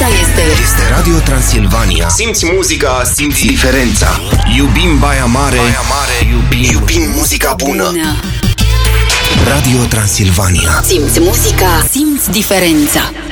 Este Radio Transilvania. Simți muzica, simți diferența. Iubim Baia Mare, Iubim muzica bună. Radio Transilvania. Simți muzica, simți diferența.